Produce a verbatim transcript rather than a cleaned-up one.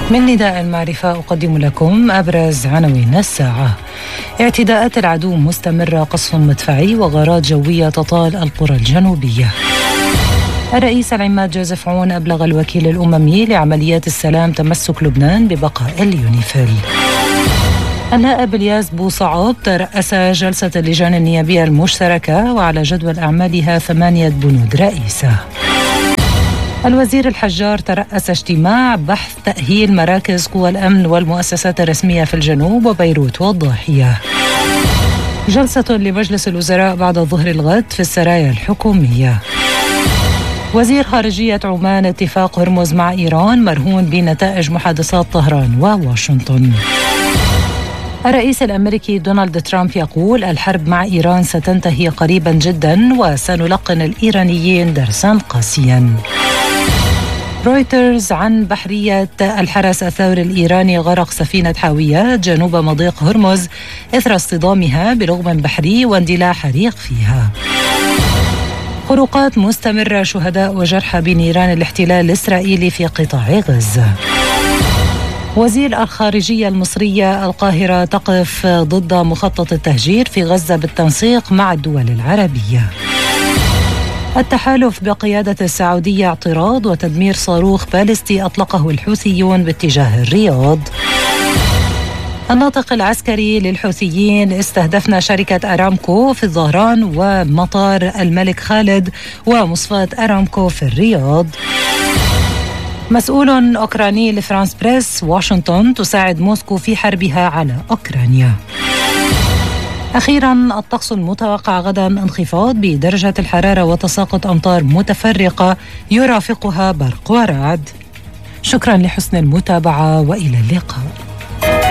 من نداء المعرفة أقدم لكم أبرز عناوين الساعة. اعتداءات العدو مستمرة، قصف مدفعي وغارات جوية تطال القرى الجنوبية. الرئيس العماد جوزيف عون أبلغ الوكيل الأممي لعمليات السلام تمسك لبنان ببقاء اليونيفيل. النائب الياس بوصعب ترأس جلسة اللجان النيابية المشتركة وعلى جدول أعمالها ثمانية بنود رئيسة. الوزير الحجار ترأس اجتماع بحث تأهيل مراكز قوى الأمن والمؤسسات الرسمية في الجنوب وبيروت والضاحية. جلسة لمجلس الوزراء بعد ظهر الغد في السرايا الحكومية. وزير خارجية عمان اتفاق هرمز مع إيران مرهون بنتائج محادثات طهران وواشنطن. الرئيس الأمريكي دونالد ترامب يقول الحرب مع إيران ستنتهي قريبا جدا وسنلقن الإيرانيين درسا قاسيا. رويترز عن بحرية الحرس الثوري الإيراني غرق سفينة حاويات جنوب مضيق هرمز إثر اصطدامها بلغم بحري واندلاع حريق فيها. خروقات مستمرة، شهداء وجرحى بنيران الاحتلال الإسرائيلي في قطاع غزة. وزير الخارجية المصرية القاهرة تقف ضد مخطط التهجير في غزة بالتنسيق مع الدول العربية. التحالف بقيادة السعودية اعتراض وتدمير صاروخ باليستي أطلقه الحوثيون باتجاه الرياض. الناطق العسكري للحوثيين استهدفنا شركة أرامكو في الظهران ومطار الملك خالد ومصفاة أرامكو في الرياض. مسؤول أوكراني لفرانس بريس، واشنطن تساعد موسكو في حربها على أوكرانيا. أخيرا الطقس المتوقع غدا انخفاض بدرجة الحرارة وتساقط أمطار متفرقة يرافقها برق ورعد. شكرا لحسن المتابعة وإلى اللقاء.